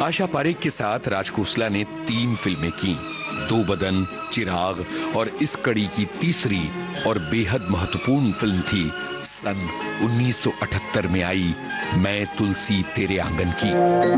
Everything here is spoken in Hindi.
आशा पारेख के साथ राज खोसला ने 3 फिल्में की। दो बदन, चिराग और इस कड़ी की तीसरी और बेहद महत्वपूर्ण फिल्म थी सन 1978 में आई मैं तुलसी तेरे आंगन की।